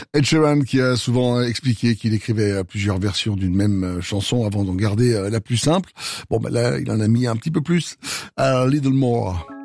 Ed Sheeran qui a souvent expliqué qu'il écrivait plusieurs versions d'une même chanson avant d'en garder la plus simple. Bon, là, il en a mis un petit peu plus. Little More.